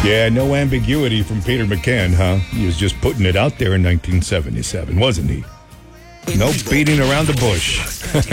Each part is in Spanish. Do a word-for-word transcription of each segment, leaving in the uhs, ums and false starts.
Yeah, no ambiguity from Peter McCann, huh? He was just putting it out there in nineteen seventy-seven, wasn't he? No beating around the bush.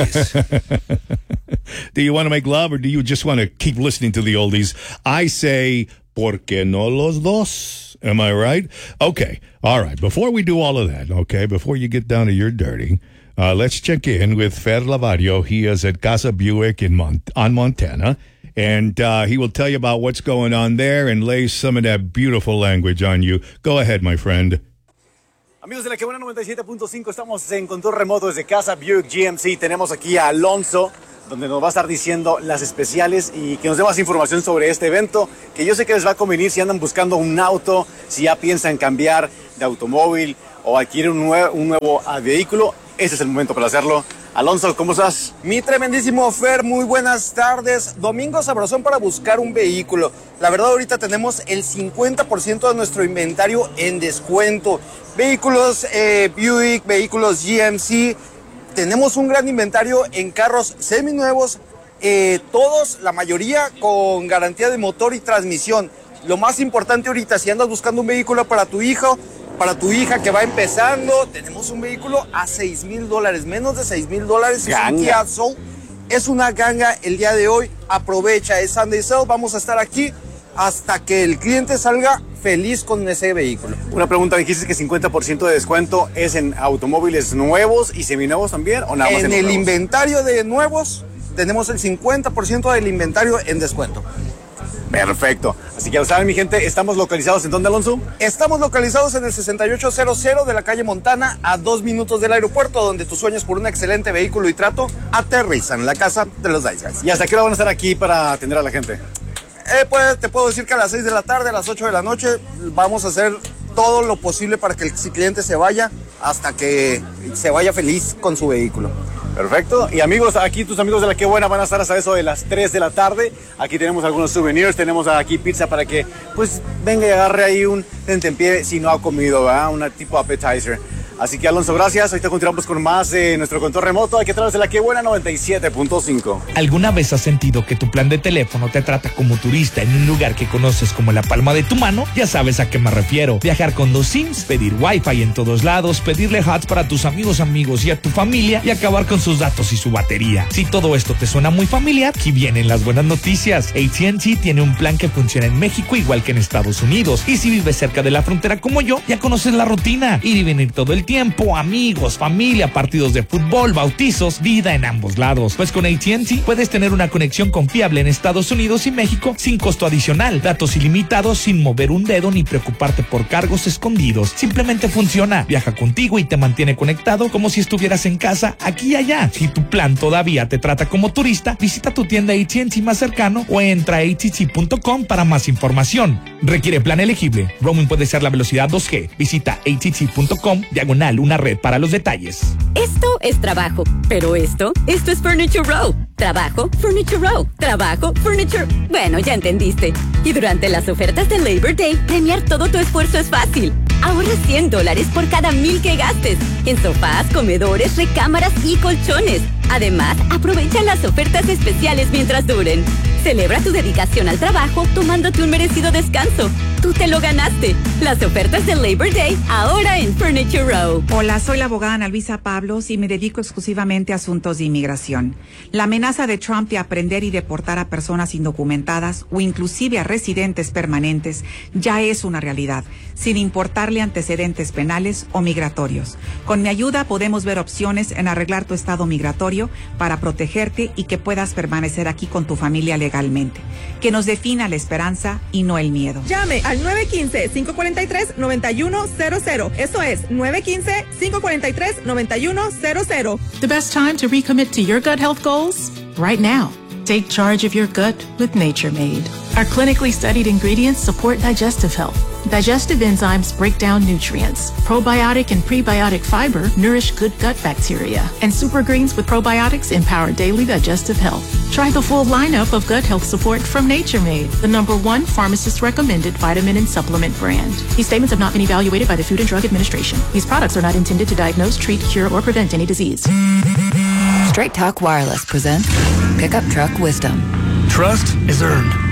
Do you want to make love or do you just want to keep listening to the oldies? I say, ¿por qué no los dos? Am I right? Okay. All right. Before we do all of that, okay, before you get down to your dirty, uh, let's check in with Fer Lavario. He is at Casa Buick in Mont- on Montana. And uh, he will tell you about what's going on there and lay some of that beautiful language on you. Go ahead, my friend. Amigos de la Que Buena noventa y siete punto cinco, estamos en control remoto desde Casa Buick G M C. Tenemos aquí a Alonso, donde nos va a estar diciendo las especiales y que nos dé más información sobre este evento, que yo sé que les va a convenir si andan buscando un auto, si ya piensan cambiar de automóvil o adquirir un nuevo, un nuevo uh, vehículo. Ese es el momento para hacerlo. Alonso, ¿cómo estás? Mi tremendísimo Fer, muy buenas tardes. Domingo sabrosón para buscar un vehículo. La verdad, ahorita tenemos el cincuenta por ciento de nuestro inventario en descuento. Vehículos eh, Buick, vehículos G M C. Tenemos un gran inventario en carros seminuevos, eh, todos, la mayoría, con garantía de motor y transmisión. Lo más importante ahorita, si andas buscando un vehículo para tu hijo, para tu hija que va empezando, tenemos un vehículo a seis mil dólares, menos de seis mil dólares. Es un Kia Soul. Es una ganga el día de hoy. Aprovecha, es Sunday Sale. Vamos a estar aquí hasta que el cliente salga feliz con ese vehículo. Una pregunta, dijiste que cincuenta por ciento de descuento es en automóviles nuevos y seminuevos también, ¿o nada más en, en el nuevos? Inventario de nuevos tenemos el cincuenta por ciento del inventario en descuento. Perfecto. Así que ya lo saben, mi gente, ¿estamos localizados en dónde, Alonso? Estamos localizados en el sesenta y ocho cero cero de la calle Montana, a dos minutos del aeropuerto, donde tus sueños por un excelente vehículo y trato aterrizan, la casa de los Dice Guys. ¿Y hasta qué hora van a estar aquí para atender a la gente? Eh, pues, te puedo decir que a las seis de la tarde, a las ocho de la noche, vamos a hacer todo lo posible para que el cliente se vaya hasta que se vaya feliz con su vehículo. Perfecto. Y amigos, aquí tus amigos de La Que Buena van a estar hasta eso de las tres de la tarde. Aquí tenemos algunos souvenirs, tenemos aquí pizza para que pues venga y agarre ahí un tentempié si no ha comido, ¿verdad? Un tipo appetizer. Así que, Alonso, gracias. Ahorita continuamos con más de nuestro control remoto aquí a través de La Que Buena noventa y siete punto cinco. ¿Alguna vez has sentido que tu plan de teléfono te trata como turista en un lugar que conoces como la palma de tu mano? Ya sabes a qué me refiero. Viajar con dos SIMs, pedir Wi-Fi en todos lados, pedirle hots para tus amigos, amigos y a tu familia y acabar con sus datos y su batería. Si todo esto te suena muy familiar, aquí vienen las buenas noticias. A T and T tiene un plan que funciona en México igual que en Estados Unidos. Y si vives cerca de la frontera como yo, ya conoces la rutina. Ir y venir todo el tiempo, amigos, familia, partidos de fútbol, bautizos, vida en ambos lados. Pues con A T and T puedes tener una conexión confiable en Estados Unidos y México sin costo adicional, datos ilimitados sin mover un dedo ni preocuparte por cargos escondidos. Simplemente funciona, viaja contigo y te mantiene conectado como si estuvieras en casa, aquí y allá. Si tu plan todavía te trata como turista, visita tu tienda A T and T más cercano o entra a A T T punto com para más información. Requiere plan elegible. Roaming puede ser la velocidad dos G. Visita A T T punto com, diagonal una red para los detalles. Esto es trabajo, pero esto, esto es Furniture Row. Trabajo, Furniture Row. Trabajo, Furniture... Bueno, ya entendiste. Y durante las ofertas de Labor Day, premiar todo tu esfuerzo es fácil. Ahorra cien dólares por cada mil que gastes en sofás, comedores, recámaras y colchones. Además, aprovecha las ofertas especiales mientras duren. Celebra tu dedicación al trabajo tomándote un merecido descanso. Tú te lo ganaste. Las ofertas de Labor Day ahora en Furniture Row. Hola, soy la abogada Ana Luisa Pablos y me dedico exclusivamente a asuntos de inmigración. La amenaza de Trump de aprender y deportar a personas indocumentadas o inclusive a residentes permanentes ya es una realidad, sin importarle antecedentes penales o migratorios. Con mi ayuda podemos ver opciones en arreglar tu estado migratorio para protegerte y que puedas permanecer aquí con tu familia legalmente. Que nos defina la esperanza y no el miedo. Llame al nueve uno cinco, cinco cuatro tres, nueve uno cero cero. Eso es nueve uno cinco, cinco cuatro tres, nueve uno cero cero. The best time to recommit to your gut health goals? Right now. Take charge of your gut with Nature Made. Our clinically studied ingredients support digestive health. Digestive enzymes break down nutrients. Probiotic and prebiotic fiber nourish good gut bacteria. And super greens with probiotics empower daily digestive health. Try the full lineup of gut health support from Nature Made, the number one pharmacist-recommended vitamin and supplement brand. These statements have not been evaluated by the Food and Drug Administration. These products are not intended to diagnose, treat, cure, or prevent any disease. Straight Talk Wireless presents Pickup Truck Wisdom. Trust is earned.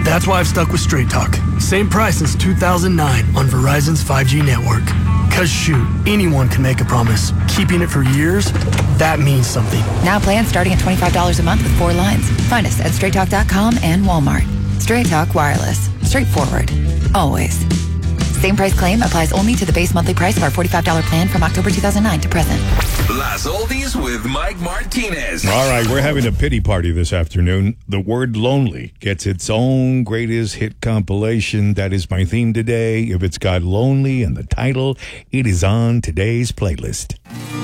That's why I've stuck with Straight Talk. Same price since two thousand nine on Verizon's five G network. Cause shoot, anyone can make a promise. Keeping it for years, that means something. Now plans starting at twenty-five dollars a month with four lines. Find us at straight talk dot com and Walmart. Straight Talk Wireless. Straightforward. Always. Same price claim applies only to the base monthly price of our forty-five dollars plan from October two thousand nine to present. Las Oldies with Mike Martinez. All right, we're having a pity party this afternoon. The word lonely gets its own greatest hit compilation. That is my theme today. If it's got lonely in the title, it is on today's playlist.